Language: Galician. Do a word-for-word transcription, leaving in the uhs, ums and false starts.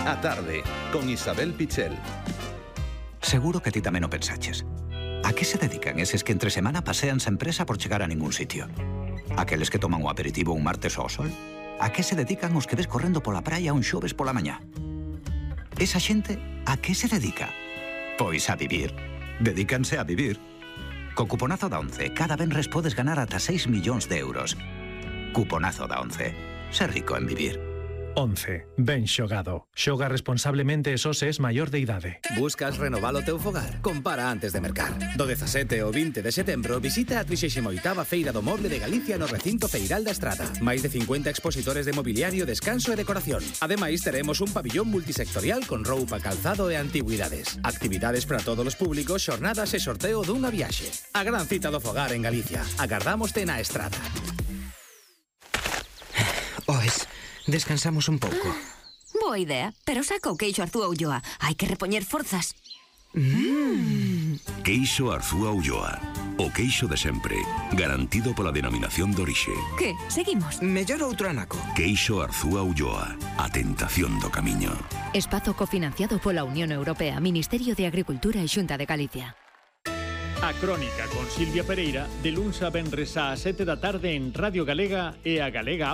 A tarde, con Isabel Pichel. Seguro que ti tamén o pensaches. A que se dedican eses que entre semana pasean sen presa por chegar a ningún sitio? Aqueles que toman o aperitivo un martes ao sol? A que se dedican os que ves correndo pola praia un xoves pola mañá? Esa xente, a que se dedica? Pois a vivir. Dedícanse a vivir. Co cuponazo da once, cada venres podes ganar ata seis millóns de euros. Cuponazo da once. Ser rico en vivir. once. Ben xogado. Xoga responsablemente e só se es maior de idade. Buscas renovar o teu fogar? Compara antes de mercar. Do dezasete ao vinte de setembro visita a trixésima oitava Feira do Moble de Galicia no recinto Feiral da Estrada. Máis de cincuenta expositores de mobiliario, descanso e decoración. Ademais, teremos un pabillón multisectorial con roupa, calzado e antigüidades. Actividades para todos os públicos, xornadas e sorteo dunha viaxe. A gran cita do fogar en Galicia. Agardámoste na Estrada. Oes, descansamos un pouco. Boa idea, pero saca o queixo Arzúa Ulloa. Hai que repoñer forzas. Mm. Queixo Arzúa Ulloa. O queixo de sempre, garantido pola denominación de orixe. Que? Seguimos? Mellor outro anaco. Queixo Arzúa Ulloa. A tentación do camiño. Espazo cofinanciado pola Unión Europea, Ministerio de Agricultura e Xunta de Galicia. A Crónica con Silvia Pereira, de luns a venres ás sete da tarde en Radio Galega e a Galega